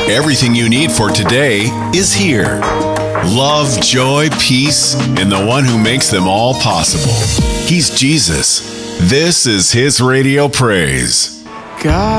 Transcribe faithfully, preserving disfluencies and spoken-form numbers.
Everything you need for today is here. Love, joy, peace, and the one who makes them all possible. He's Jesus. This is His Radio Praise. God.